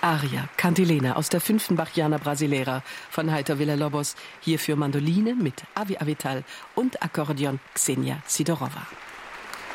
Aria Cantilena aus der 5. Bachiana Brasileira von Heitor Villa-Lobos, hier für Mandoline mit Avi Avital und Akkordeon Xenia Sidorova.